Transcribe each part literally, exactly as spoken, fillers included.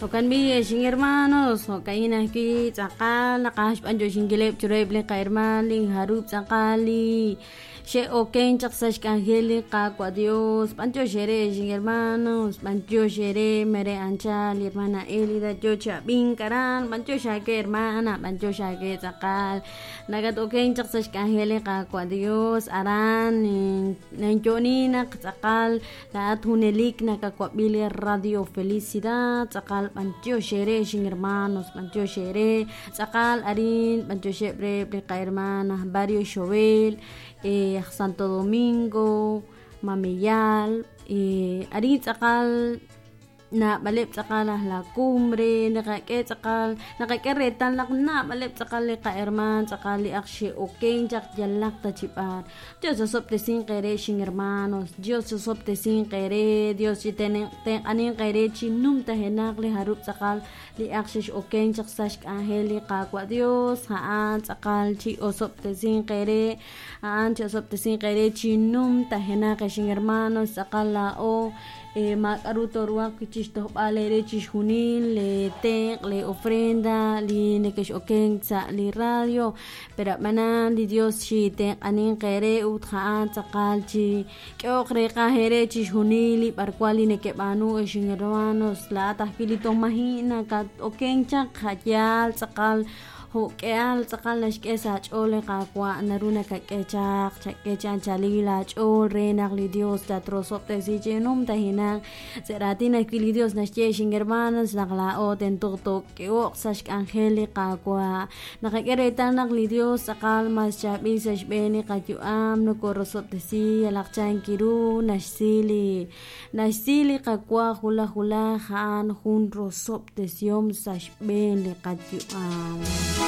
Okan bi shin hermanos, okaina ki tsakal nakash panjo shingilep chureble ka hermali harup tsakali. She oken chaksash kanjeli kakwa Dios, pancho shere shin hermanos, pancho shere mere anchal hermana Elida chocha binkaran, pancho shake hermana, pancho shake tsakal. Nagat oken chaksash kanjeli kakwa Dios, aran nanchoni nak tsakal la tunelik nakakwabili radio felicidad tsakal pancho shere shin hermanos, pancho shere tsakal arin pancho shere ka hermana barrio Jovel, eh, Santo Domingo, Mameyal, eh, arin tsakal na balip tsakal la cumbre nakake tsakal nakakeretan lak na balip tsakal ka herman tsakal li akshe oken jak jalak ta chipar Dios sosop te sin kere shin hermanos Dios sosop te sin kere Dios si ten ten anin kere chinum ta henak le harup tsakal li akshe oken jak sash angeli kakwa Dios haan tsakal chi osop te sin kere haan chi osop te sin kere chinum ta henak shin hermanos tsakal la o eh, makaruto ruak kichito balere chishunil le te le ofrenda li nekesh oken sa li radio pero manan li Dios chi te anin kere uthaan tsakal chi kyo kre ka here chishunili parkwali neke banu eshin hermanos la tahpilito mahina kat oken chak khayal tsakal ho keal tsakal nash kesa chole kakwa naruna ka kechak kechan chalila chol renak li Dios ta trosop te si chenum ta hinak seratina kili Dios nash che shin hermanos nakla o ten to ke ok sash angeli kakwa nakakere nak li Dios sakal mas chabi sash beni kajuam no korosop te si alakchan kiru nash sili nash sili kakwa hula hula han hun rosop te siom sash beni kajuam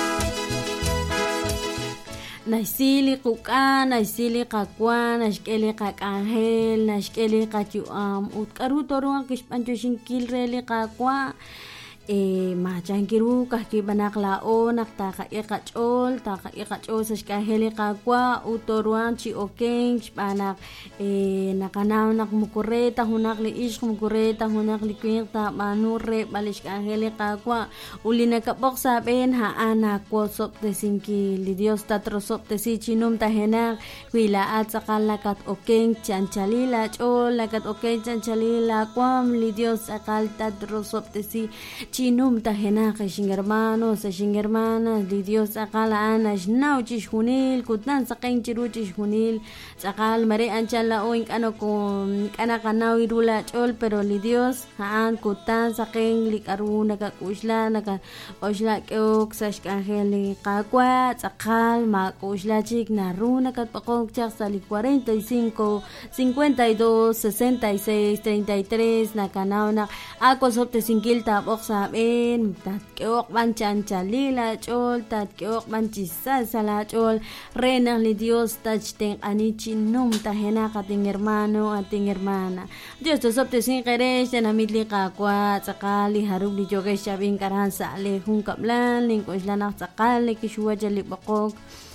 Naisili kukan, naisili kakwan, nashkeli kakangel, nashkeli kachuam, utkaruto ruang kispancho shinkil reli kakwa, eh machankiru kahki banaklao naktaka ikachol, taka ikachol sa shkaheli kakwa, utoruan chi okeng, shpanak eh nakanaw nak mukureta, hunak li ish mukureta, hunak li kwinta, manure, balishkaheli kakwa, uli nakapok sabihin haan nakwo sop te sinki, li Dios tatrosop te si chinum tahenak, kwila at sakal nakat okeng chanchalila chol, nakat okeng chanchalila kwam, li Dios sakal tatrosop te si chinum tahenak shin hermanos shin hermanas li Dios akala anash naw chishunil kutan sakain chiru chishunil sakal mare anchala oink ano kon kana kanaw irula chol pero li Dios haan kutan sakain likaruna ka kushla naka oshla keok sash angeli kakwa sakal ma kushla chik naruna kat pakok chak sali cuarenta y cinco, cincuenta y dos, sesenta y seis, treinta y tres nakanaw nak ako sopte sinkil tapok sa ben tat keok ban chanchalila chol tat keok ban chisasala chol renang li Dios tach teng anichin num tahena kating hermano ating hermana Dios to sopte sin kere senamidli kakwa tsakali harub li joge shabing karan sa le hungkaplan lingkoslanak tsakali kishua jali bakok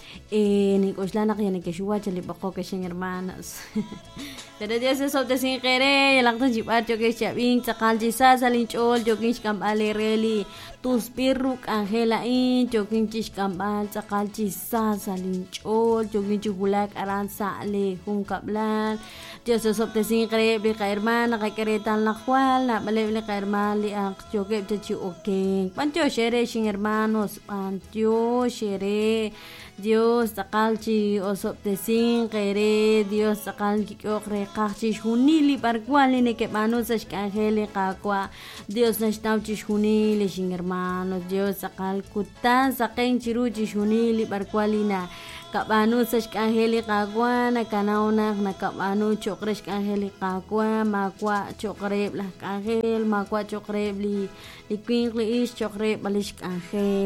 eh ningkoslanak yan kishua jali bakok sing hermanas Pero Dios es opte sin querer, el acto chipar yo que chabing tsakal jisa salin chol yo kin kambale reli tus pirruk angela in yo kin kambal tsakal jisa salin chol yo kin chulak aran sale hum kablan Dios es opte sin querer bi ka hermana ka keretan la kwal na bale ka hermana li ak yo que te okay pancho shere shin hermanos pancho shere Dios sakal chi osop te sin querer Dios sakal ki okre kakchi hunili parkwali ne que manos es angeli kakwa Dios nashtaw chi hunili shin hermanos Dios sakal kutan saken chiru chi hunili parkwali na kabano sa angeli kakwa na kanawnak na kabano chokre angeli kakwa makwa chokre blah angel makwa chokre li likwing li is chokre balish angel